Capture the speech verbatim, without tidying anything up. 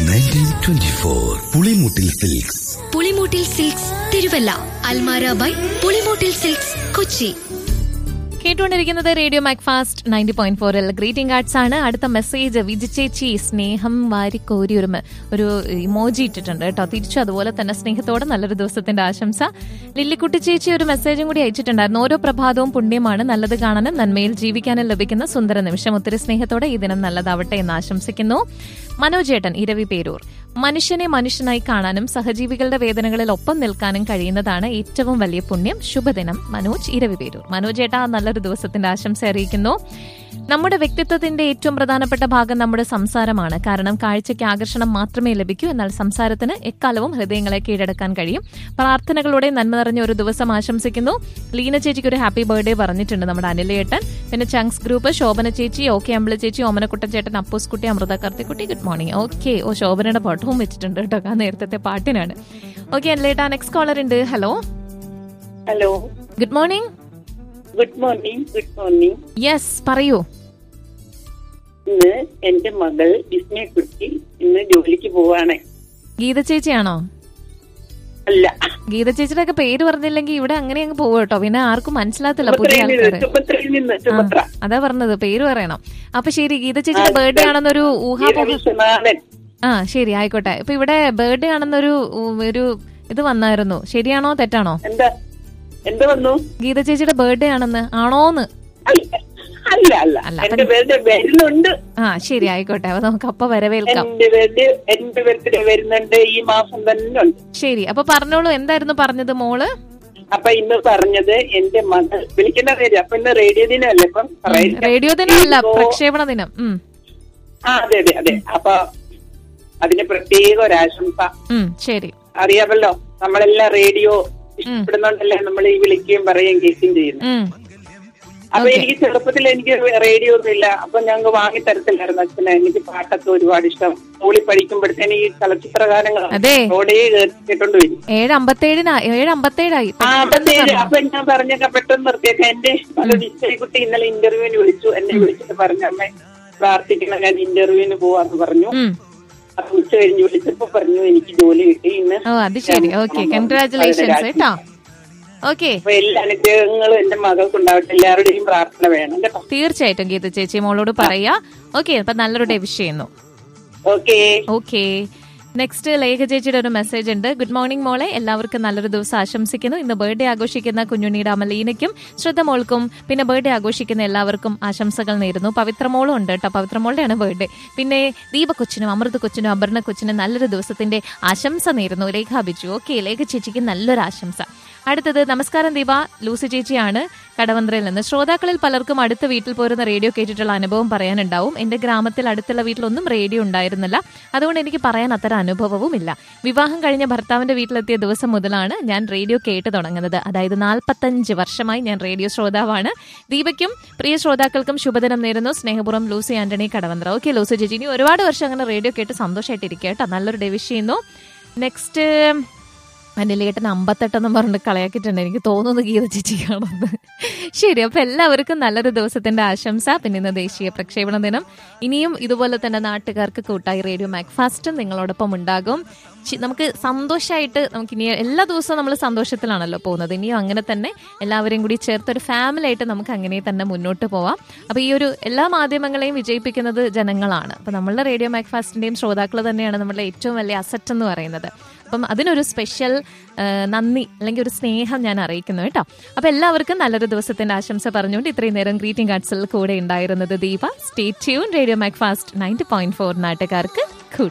Nineteen twenty four Pulimoottil silks. Pulimoottil silks Thiruvalla. Almara by Pulimoottil silks Kochi. കേട്ടുകൊണ്ടിരിക്കുന്നത് radio Macfast ninety point ഫോറിൽ greeting cards ആണ്. അടുത്ത message വിജിച്ചേച്ചി സ്നേഹം വാരിക്കോരി ഒരു ഒരു ഇമോജി ഇട്ടിട്ടുണ്ട് കേട്ടോ. തിരിച്ചു അതുപോലെ തന്നെ സ്നേഹത്തോടെ നല്ലൊരു ദിവസത്തിന്റെ ആശംസ. ലില്ലിക്കുട്ടി ചേച്ചി ഒരു മെസ്സേജും കൂടി അയച്ചിട്ടുണ്ടായിരുന്നു. ഓരോ പ്രഭാതവും പുണ്യമാണ്, നല്ലത് കാണാനും നന്മയിൽ ജീവിക്കാനും ലഭിക്കുന്ന സുന്ദര നിമിഷം. ഒത്തിരി സ്നേഹത്തോടെ ഈ ദിനം നല്ലതാവട്ടെ എന്ന് ആശംസിക്കുന്നു. മനോജേട്ടൻ ഇരവി പേരൂർ, മനുഷ്യനെ മനുഷ്യനായി കാണാനും സഹജീവികളുടെ വേദനകളിൽ ഒപ്പം നിൽക്കാനും കഴിയുന്നതാണ് ഏറ്റവും വലിയ പുണ്യം. ശുഭദിനം മനോജ് ഇരവി പേരൂർ. മനോജേട്ട നല്ലൊരു ദിവസത്തിന്റെ ആശംസ അറിയിക്കുന്നു. നമ്മുടെ വ്യക്തിത്വത്തിന്റെ ഏറ്റവും പ്രധാനപ്പെട്ട ഭാഗം നമ്മുടെ സംസാരമാണ്. കാരണം കാഴ്ചയ്ക്ക് ആകർഷണം മാത്രമേ ലഭിക്കൂ, എന്നാൽ സംസാരത്തിന് എക്കാലവും ഹൃദയങ്ങളെ കീഴടക്കാൻ കഴിയും. പ്രാർത്ഥനകളോടെ നന്മ നിറഞ്ഞ ഒരു ദിവസം ആശംസിക്കുന്നു. ലീന ചേച്ചിക്ക് ഒരു ഹാപ്പി ബർത്ത്ഡേ പറഞ്ഞിട്ടുണ്ട് നമ്മുടെ അനിലേട്ടൻ. പിന്നെ ചങ്സ് ഗ്രൂപ്പ്, ശോഭന ചേച്ചി, ഓക്കെ അമ്പിള ചേച്ചി, ഓമനക്കുട്ടൻ ചേട്ടൻ, അപ്പൂസ്കുട്ടി, അമൃത കാർത്തിക്കുട്ടി, ഗുഡ് മോർണിംഗ്. ഓക്കെ, ഓ ശോഭനയുടെ ഫോട്ടോവും വെച്ചിട്ടുണ്ട് കേട്ടോ, ആ നേരത്തെ പാട്ടിനാണ്. ഓക്കെ അനിലേട്ടാ, നെക്സ്റ്റ് കോളർ ഉണ്ട്. Hello hello, good morning. Good morning. Good morning. Yes, പറയൂ. ഇന്ന് എന്റെ മകൾ വിസ്മയക്കുട്ടി ഇന്ന് ജോലിക്ക് പോവാണ്. ഗീത ചേച്ചിയാണോ? അല്ല, ഗീത ചേച്ചിയുടെ ഒക്കെ പേര് പറഞ്ഞില്ലെങ്കിൽ ഇവിടെ അങ്ങനെ അങ്ങ് പോകും കേട്ടോ, പിന്നെ ആർക്കും മനസ്സിലാത്തില്ല പുതിയ ആൾക്കാര്. അതാ പറഞ്ഞത്, പേര് പറയണം. അപ്പൊ ശരി, ഗീത ചേച്ചിയുടെ ബർത്ത്ഡേ ആണെന്നൊരു ഊഹാപോഹം. ആ ശരി, ആയിക്കോട്ടെ. ഇപ്പൊ ഇവിടെ ബർത്ത്ഡേ ആണെന്നൊരു ഒരു ഇത് വന്നായിരുന്നു, ശരിയാണോ തെറ്റാണോ? എന്താ എന്താ വന്നു? ഗീത ചേച്ചിയുടെ ബർത്ത്ഡേ ആണെന്ന് ആണോന്ന്? അല്ല അല്ല, എന്റെ ബർത്ത്ഡേ വരുന്നുണ്ട്. ആ ശരി, ആയിക്കോട്ടെ. അപ്പൊ നമുക്ക് അപ്പൊ വരവേൽക്കാം. എന്റെ ബർത്ത്ഡേ എന്റെ ബർത്ത്ഡേ വരുന്നുണ്ട്, ഈ മാസം തന്നെ ഉണ്ട്. ശരി, അപ്പൊ പറഞ്ഞോളൂ, എന്തായിരുന്നു പറഞ്ഞത് മോള്? അപ്പൊ ഇന്ന് പറഞ്ഞത് എന്റെ മകൾ വിളിക്കുന്ന പേര്. അപ്പൊ ഇന്ന് റേഡിയോ ദിനമല്ലേ? ഇപ്പം റേഡിയോ ദിനമല്ല, പ്രക്ഷേപണ ദിനം. ആ അതെ അതെ അതെ. അപ്പൊ അതിന് പ്രത്യേക ഒരാശംസ. ശരി, അറിയാമല്ലോ, നമ്മളെല്ലാം റേഡിയോ ഇഷ്ടപ്പെടുന്നോണ്ടല്ലേ നമ്മൾ ഈ വിളിക്കുകയും പറയുകയും കേൾക്കുകയും ചെയ്യുന്നു. അപ്പൊ എനിക്ക് ചെറുപ്പത്തിൽ എനിക്ക് റേഡിയോ ഒന്നും ഇല്ല. അപ്പൊ ഞങ്ങൾക്ക് വാങ്ങി തരത്തില്ലായിരുന്നു അച്ഛനെ. എനിക്ക് പാട്ടൊക്കെ ഒരുപാട് ഇഷ്ടം. സ്കൂളിൽ പഠിക്കുമ്പോഴത്തേന് ഈ ചലച്ചിത്ര ഗാനങ്ങൾ റോഡേ കേട്ടോണ്ട് വരും. ഏഴ് അമ്പത്തേഴിനാ ഏഴ് അമ്പത്തേഴായി ആ അമ്പത്തേഴ്. അപ്പൊ ഞാൻ പറഞ്ഞൊക്കെ പെട്ടെന്ന് നിർത്തിയൊക്കെ. എന്റെ വിജയക്കുട്ടി ഇന്നലെ ഇന്റർവ്യൂവിന് വിളിച്ചു. എന്നെ വിളിച്ചിട്ട് പറഞ്ഞു, അമ്മ പ്രാർത്ഥിക്കണം, ഞാൻ ഇന്റർവ്യൂവിന് പോവാന്ന് പറഞ്ഞു. അപ്പൊ ഉച്ച കഴിഞ്ഞ് വിളിച്ചപ്പോ പറഞ്ഞു എനിക്ക് ജോലി കിട്ടി ഇന്ന്. അത് ശരി, ഓക്കെ, കൺഗ്രാറ്റുലേഷൻസ് കേട്ടോ. ഓക്കെ, എല്ലാ അനുഗ്രഹങ്ങളും എന്റെ മകൾക്ക് ഉണ്ടാവട്ടെ. എല്ലാവരുടെയും പ്രാർത്ഥന വേണം കേട്ടോ. തീർച്ചയായിട്ടും ഗീത ചേച്ചി മോളോട് പറയാ. ഓക്കെ, അപ്പൊ നല്ലൊരു ഡേ വിഷ് ചെയ്യുന്നു. Okay okay. നെക്സ്റ്റ് ലേഖ ചേച്ചിയുടെ ഒരു മെസ്സേജ് ഉണ്ട്. ഗുഡ് മോർണിംഗ് മോളെ, എല്ലാവർക്കും നല്ലൊരു ദിവസം ആശംസിക്കുന്നു. ഇന്ന് ബർത്ത്ഡേ ആഘോഷിക്കുന്ന കുഞ്ഞുണ്ണിയുടെ അമലീനയ്ക്കും ശ്രദ്ധ മോൾക്കും പിന്നെ ബർത്ത്ഡേ ആഘോഷിക്കുന്ന എല്ലാവർക്കും ആശംസകൾ നേരുന്നു. പവിത്രമോളും ഉണ്ട് കേട്ടോ, പവിത്രമോളുടെയാണ് ബർത്ത്ഡേ. പിന്നെ ദീപ കൊച്ചിനും അമൃത കൊച്ചിനും അപർണ കൊച്ചിനും നല്ലൊരു ദിവസത്തിന്റെ ആശംസ നേരുന്നു ലേഖ ബിജു. ഓക്കെ, ലേഖ ചേച്ചിക്ക് നല്ലൊരു ആശംസ. അടുത്തത് നമസ്കാരം ദീപ, ലൂസി ചേച്ചിയാണ് കടവന്ത്രയിൽ നിന്ന്. ശ്രോതാക്കളിൽ പലർക്കും അടുത്ത വീട്ടിൽ പോരുന്ന റേഡിയോ കേട്ടിട്ടുള്ള അനുഭവം പറയാനുണ്ടാവും. എന്റെ ഗ്രാമത്തിൽ അടുത്തുള്ള വീട്ടിലൊന്നും റേഡിയോ ഉണ്ടായിരുന്നില്ല, അതുകൊണ്ട് എനിക്ക് പറയാൻ അത്തരം അനുഭവവും ഇല്ല. വിവാഹം കഴിഞ്ഞ ഭർത്താവിന്റെ വീട്ടിലെത്തിയ ദിവസം മുതലാണ് ഞാൻ റേഡിയോ കേട്ട് തുടങ്ങുന്നത്. അതായത് നാൽപ്പത്തഞ്ച് വർഷമായി ഞാൻ റേഡിയോ ശ്രോതാവാണ്. ദീപയ്ക്കും പ്രിയ ശ്രോതാക്കൾക്കും ശുഭദിനം നേരുന്നു. സ്നേഹപൂർവ്വം Lucy Antony Kadavanthra. Okay Lucy ചേച്ചി, ഇനി ഒരുപാട് വർഷം അങ്ങനെ റേഡിയോ കേട്ട് സന്തോഷമായിട്ടിരിക്കുക കേട്ടോ. നല്ലൊരു ഡേ വിഷ് ചെയ്യുന്നു. നെക്സ്റ്റ് അനിലേട്ടൻ അമ്പത്തെട്ടെന്ന് പറഞ്ഞിട്ട് കളയാക്കിയിട്ടുണ്ട്, എനിക്ക് തോന്നുന്നു ഗീത ചേച്ചിക്കാണെന്ന്. ശരി, അപ്പൊ എല്ലാവർക്കും നല്ലൊരു ദിവസത്തിന്റെ ആശംസ. പിന്നെ ഇന്ന് ദേശീയ പ്രക്ഷേപണ ദിനം. ഇനിയും ഇതുപോലെ തന്നെ നാട്ടുകാർക്ക് കൂട്ടായി റേഡിയോ മാക്ഫാസ്റ്റും നിങ്ങളോടൊപ്പം ഉണ്ടാകും. നമുക്ക് സന്തോഷമായിട്ട് നമുക്ക് ഇനി എല്ലാ ദിവസവും നമ്മൾ സന്തോഷത്തിലാണല്ലോ പോകുന്നത്. ഇനിയും അങ്ങനെ തന്നെ എല്ലാവരെയും കൂടി ചേർത്തൊരു ഫാമിലി ആയിട്ട് നമുക്ക് അങ്ങനെ തന്നെ മുന്നോട്ട് പോവാം. അപ്പൊ ഈ ഒരു എല്ലാ മാധ്യമങ്ങളെയും വിജയിപ്പിക്കുന്നത് ജനങ്ങളാണ്. അപ്പൊ നമ്മളുടെ റേഡിയോ മാക്ഫാസ്റ്റിന്റെയും ശ്രോതാക്കൾ തന്നെയാണ് നമ്മളുടെ ഏറ്റവും വലിയ അസറ്റ് എന്ന് പറയുന്നത്. അപ്പം അതിനൊരു സ്പെഷ്യൽ നന്ദി അല്ലെങ്കിൽ ഒരു സ്നേഹം ഞാൻ അറിയിക്കുന്നു കേട്ടോ. അപ്പൊ എല്ലാവർക്കും നല്ലൊരു ദിവസത്തിന്റെ ആശംസ പറഞ്ഞുകൊണ്ട് ഇത്രയും നേരം ഗ്രീറ്റിംഗ് കാർഡ്സിൽ കൂടെ ഉണ്ടായിരുന്നത് Deepa. Stay tune. Radio Macfast ninety point four നാട്ടുകാർക്ക്